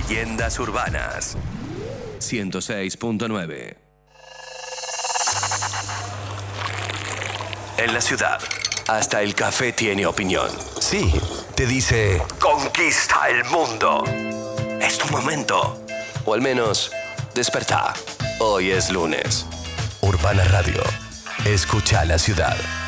Leyendas urbanas. 106.9. En la ciudad, hasta el café tiene opinión. Sí, te dice: conquista el mundo. Es tu momento. O al menos, despertá. Hoy es lunes. Urbana Radio. Escucha la ciudad.